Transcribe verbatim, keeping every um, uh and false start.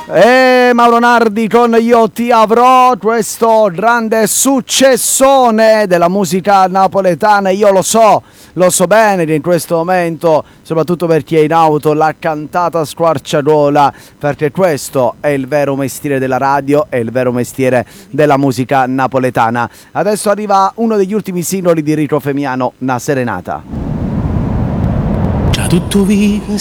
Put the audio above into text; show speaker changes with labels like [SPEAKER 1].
[SPEAKER 1] E Mauro Nardi con Io ti avrò, questo grande successone della musica napoletana. Io lo so, lo so bene che in questo momento, soprattutto per chi è in auto, l'ha cantata a squarciagola, perché questo è il vero mestiere della radio, è il vero mestiere della musica napoletana. Adesso arriva uno degli ultimi singoli di Rico Femiano, Una serenata.
[SPEAKER 2] Già tutto vivo